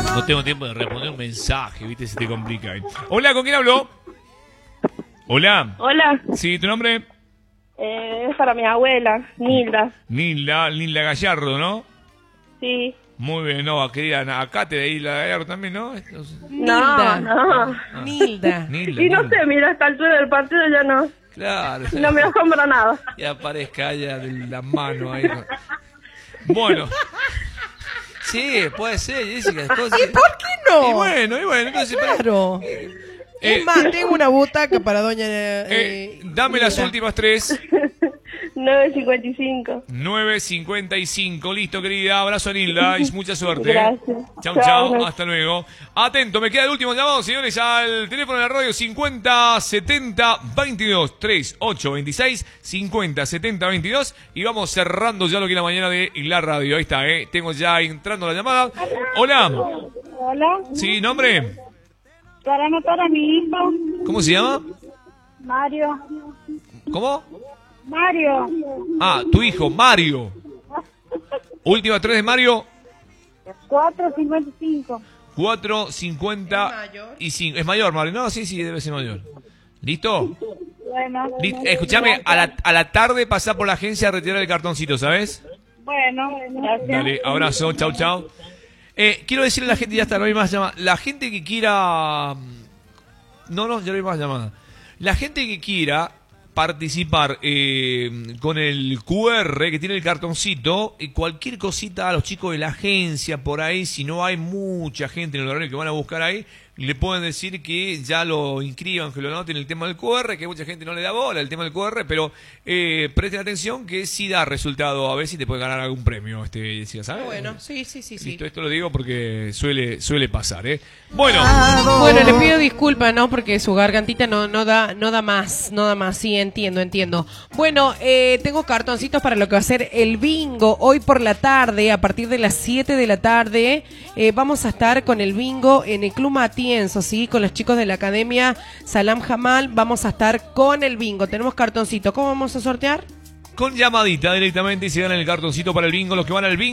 No tengo tiempo de responder un mensaje, ¿viste? Se te complica. Hola, ¿con quién hablo? Hola. Hola, Sí, ¿tu nombre? es para mi abuela, Nilda. Nilda Gallardo, ¿no? Sí. Muy bien, no, querida, acá te de Nilda Gallardo también, ¿no? No, no. Nilda. Nilda, Y no Nilda. sé, mira, a esta altura del partido ya no, Claro. no me asombra nada. Y aparezca ella de la mano ahí. Bueno. Sí, puede ser, Jessica. ¿Y por qué no? Y bueno, entonces... Claro. Es más, tengo una butaca para doña... dame las Nilda. últimas tres. 9:55. 9:55. Listo, querida. Abrazo a Nilda y mucha suerte. Gracias. Chau, Chao, chau. gracias. Hasta luego. Atento, me queda el último llamado, señores, al teléfono de la radio 50 70 22 38 26 50 70 22 y vamos cerrando ya lo que es la mañana de la radio. Ahí está, tengo ya entrando la llamada. Hola. Hola, Sí, nombre. para anotar a mi hijo, ¿Cómo se llama? Mario. ¿Cómo? Mario. Ah, tu hijo, Mario. Última tres de Mario. 4:55. 4:55. ¿Es mayor, Mario? No, sí, debe ser mayor. ¿Listo? Bueno. Escuchame, a la tarde pasá por la agencia a retirar el cartoncito, ¿sabes? Bueno, gracias. Dale, abrazo, chau. Quiero decirle a la gente, ya está, no hay más llamadas. La gente que quiera... No, ya no hay más llamadas. La gente que quiera participar con el QR que tiene el cartoncito, cualquier cosita a los chicos de la agencia por ahí, si no hay mucha gente en el horario que van a buscar ahí, le pueden decir que ya lo inscriban, que lo anoten el tema del QR, que mucha gente no le da bola el tema del QR, pero presten atención que sí da resultado, a ver si te puede ganar algún premio, ¿sabes? Bueno, sí. Listo, esto lo digo porque suele pasar, Bueno. Bueno, le pido disculpas, ¿no? Porque su gargantita no da más, sí, entiendo. Bueno, tengo cartoncitos para lo que va a ser el bingo hoy por la tarde, a partir de las 7 de la tarde, vamos a estar con el bingo en el Club Matienzo, ¿sí? Con los chicos de la Academia Salam Jamal, vamos a estar con el bingo, tenemos cartoncitos, ¿cómo vamos a sortear? Con llamadita directamente y se dan el cartoncito para el bingo, los que van al bingo.